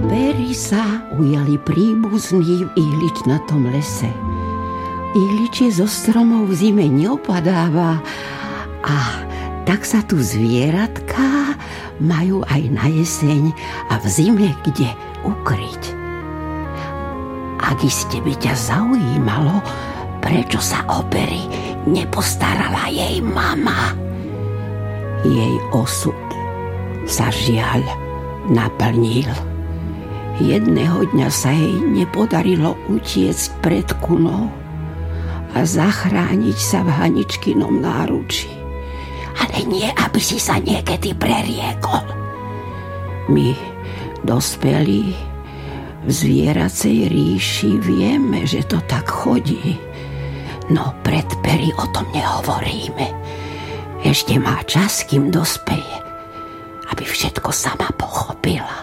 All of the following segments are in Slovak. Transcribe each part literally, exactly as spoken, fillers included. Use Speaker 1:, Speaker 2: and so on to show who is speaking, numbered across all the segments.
Speaker 1: Pery sa ujali príbuzní v ihličnatom lese. Ihličie zo stromov v zime neopadáva a tak sa tu zvieratká majú aj na jeseň a v zime kde ukryť. Ak iste by ťa zaujímalo, prečo sa o pery nepostarala jej mama. Jej osud sa žiaľ naplnil. Jedného dňa sa jej nepodarilo utiecť pred kunou a zachrániť sa v Haničkinom náručí. Ale nie, aby si sa niekedy preriekol. My, dospelí, v zvieracej ríši vieme, že to tak chodí. No pred pery o tom nehovoríme. Ešte má čas, kým dospeje, aby všetko sama pochopila.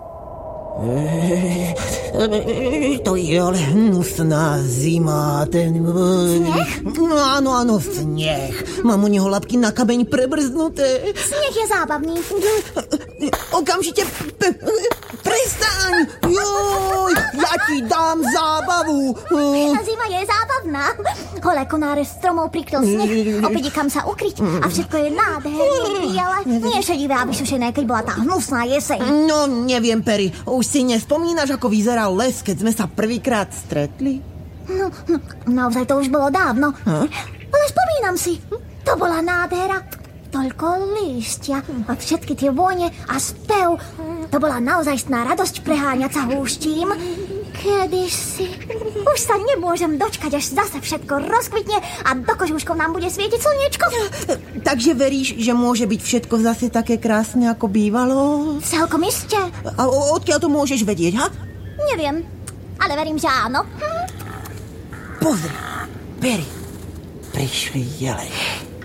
Speaker 2: Ej, to je ale hnusná zima. Ten...
Speaker 3: Sneh?
Speaker 2: No, áno, áno, sneh. Mám u neho labky na kameň prebrzdnuté.
Speaker 3: Sneh je zábavný.
Speaker 2: Okamžite p- prestaň. Joj, ja ti dám zábavu.
Speaker 3: Zima je zábavná. Holé konáre stromov prikryl sneh, opäť je kam sa ukryť a všetko je nádherný, ale nie šedivé a vysušené, keď bola tá hnusná jeseň.
Speaker 2: No, neviem, Pery, už si nespomínaš, ako vyzeral les, keď sme sa prvýkrát stretli?
Speaker 3: No, no, naozaj to už bolo dávno.
Speaker 2: Ha?
Speaker 3: Ale spomínam si, to bola nádhera. Toľko lístia a všetky tie vône a spev. To bola naozajstná radosť preháňať sa húštím. Kedysi. Už sa nemôžem dočkať, až zase všetko rozkvitne a do kožúškov nám bude svietiť slniečko.
Speaker 2: Takže veríš, že môže byť všetko zase také krásne, ako bývalo?
Speaker 3: Celkom iste.
Speaker 2: A odkiaľ to môžeš vedieť, ha?
Speaker 3: Neviem, ale verím, že áno.
Speaker 2: Pozri, Pery, prišli jelene.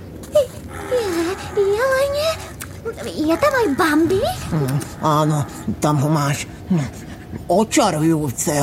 Speaker 3: Jelene? Je tam aj Bambi?
Speaker 2: Mm, áno, tam ho máš. Očarujúceho.